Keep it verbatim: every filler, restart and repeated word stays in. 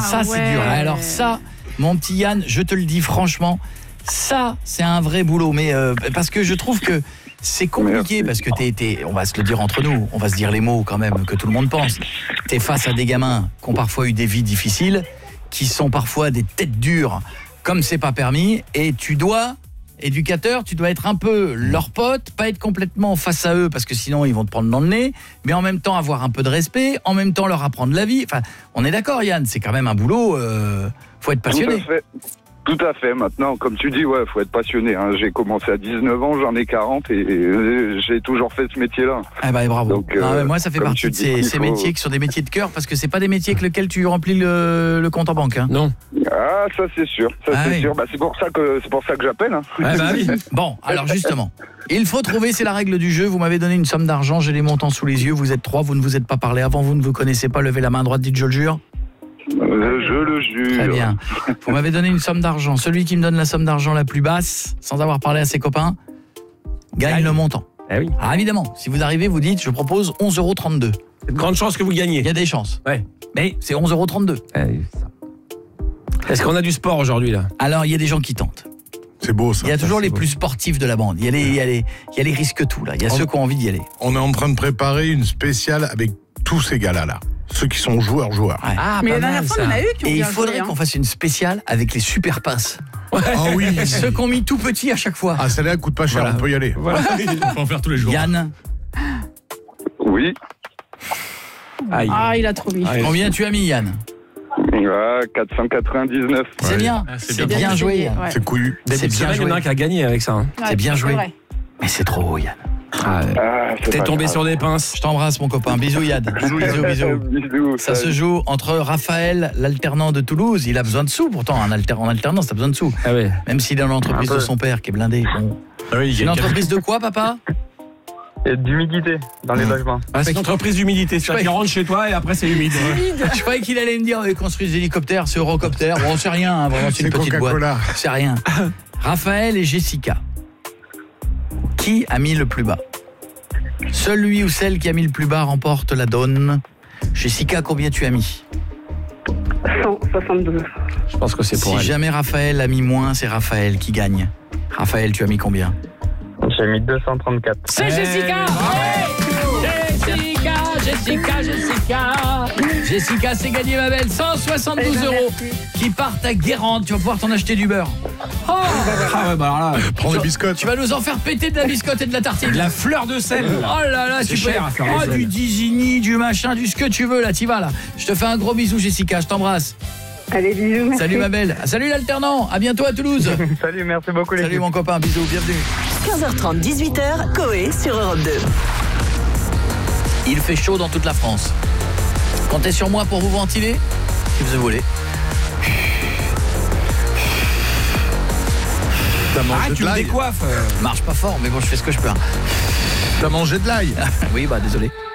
ça, c'est ouais. dur. Alors ça, mon petit Yann, je te le dis franchement, ça, c'est un vrai boulot. Mais euh, parce que je trouve que c'est compliqué, parce que t'es, t'es, on va se le dire entre nous, on va se dire les mots quand même que tout le monde pense. T'es face à des gamins qui ont parfois eu des vies difficiles, qui sont parfois des têtes dures, comme c'est pas permis, et tu dois, éducateur, tu dois être un peu leur pote, pas être complètement face à eux, parce que sinon ils vont te prendre dans le nez, mais en même temps avoir un peu de respect, en même temps leur apprendre la vie. Enfin, on est d'accord, Yann, c'est quand même un boulot, euh, faut être passionné. Tout à fait. Tout à fait. Maintenant, comme tu dis, ouais, faut être passionné. Hein. J'ai commencé à dix-neuf ans, j'en ai quarante et, et j'ai toujours fait ce métier-là. Ah bah bravo. Donc, euh, non, mais moi, ça fait partie de ces, ces faut... métiers qui sont des métiers de cœur, parce que c'est pas des métiers avec lesquels tu remplis le, le compte en banque. Hein. Non. Ah, ça c'est sûr. Ça ah, c'est oui. sûr. Bah, c'est pour ça que c'est pour ça que j'appelle. Hein. Ouais, bah, oui. Bon, alors justement, il faut trouver, c'est la règle du jeu. Vous m'avez donné une somme d'argent, j'ai les montants sous les yeux. Vous êtes trois, vous ne vous êtes pas parlé avant, vous ne vous connaissez pas. Levez la main droite, dites je le jure. Euh, je le jure. Très bien. Vous m'avez donné une somme d'argent. Celui qui me donne la somme d'argent la plus basse, sans avoir parlé à ses copains, gagne Gagne. le montant. Eh oui. Ah, évidemment, si vous arrivez, vous dites, je propose onze euros trente-deux. C'est de grandes chances que vous gagnez. Il y a des chances. Ouais. Mais c'est onze euros trente-deux. Eh, Est-ce qu'on a du sport aujourd'hui, là ? Alors, il y a des gens qui tentent. C'est beau, ça. Il y a toujours ça, les beau. plus sportifs de la bande. Il y a les, il y a les, il y a les risques tout, là. Il y a on, ceux qui ont envie d'y aller. On est en train de préparer une spéciale avec tous ces gars-là, là. Ceux qui sont joueurs, joueurs. Ouais. Ah, mais la dernière fois, on en a eu qui ont Et il bien faudrait joué, hein. qu'on fasse une spéciale avec les super passes. Ouais. Ah oui. Ceux qu'on mis tout petit à chaque fois. Ah, celle-là coûte pas cher, voilà. on peut y aller. Voilà. On peut en faire tous les jours. Yann. Oui. Aïe. Ah, il a trop mis. Aïe. Combien tu as mis, Yann? Ah, quatre cent quatre-vingt-dix-neuf. C'est Ouais. bien. Ah, c'est c'est bien. bien, Bien joué. essayé, Yann. ouais. C'est couillu. C'est C'est bien bien, il y en a joué. un qui a gagné avec ça. Hein. Ouais, c'est bien joué. vrai. Mais c'est trop haut, Yann. Ah, Ah, c'est T'es pas tombé grave. sur des pinces. Je t'embrasse, mon copain. Bisous, Yann. Bisous, bisous. Bisous. Ça se joue entre Raphaël, l'alternant de Toulouse. Il a besoin de sous, pourtant. Un alter... En alternance, t'as besoin de sous. Ah ouais. Même s'il est dans l'entreprise Un peu. de son père, qui est blindé. Bon. Ah oui, il y C'est a une une entreprise de quoi, papa? Et d'humidité dans les logements. Ah, c'est une entreprise d'humidité. C'est-à-dire qu'il rentre chez toi et après c'est humide. Je croyais qu'il allait me dire, ils construisent des hélicoptères, c'est Eurocopter. Bon, c'est rien, hein, vraiment, c'est une C'est petite boîte. Coca-Cola. C'est rien. Raphaël et Jessica. Qui a mis le plus bas? Celui ou celle qui a mis le plus bas remporte la donne. Jessica, combien tu as mis? cent soixante-douze. Je pense que c'est pour Si elle. jamais Raphaël a mis moins, c'est Raphaël qui gagne. Raphaël, tu as mis combien? J'ai mis deux cent trente-quatre. C'est Jessica. Jessica, Jessica, Jessica. Jessica, c'est gagné, ma belle. cent soixante-douze Eh ben, euros merci. qui partent à Guérande. Tu vas pouvoir t'en acheter du beurre. Oh, Ah ouais, bah alors là, Prends des biscottes. tu vas nous en faire péter de la biscotte et de la tartine. la fleur de sel. Oh là là, C'est tu peux cher à faire oh, les du ailes. Dizini, du machin, du ce que tu veux là, t'y vas là. Je te fais un gros bisou, Jessica, je t'embrasse. Allez, bisous. Merci. Salut ma belle. Salut l'alternant. À bientôt à Toulouse. Salut, merci beaucoup les Salut filles. mon copain, bisous, bienvenue. quinze heures trente, dix-huit heures, Coé sur Europe deux. Il fait chaud dans toute la France. Comptez sur moi pour vous ventiler, si vous voulez. T'as mangé Ah, de tu me l'ail. décoiffes. Marche pas fort, mais bon, je fais ce que je peux. hein. T'as mangé de l'ail. Oui, bah désolé.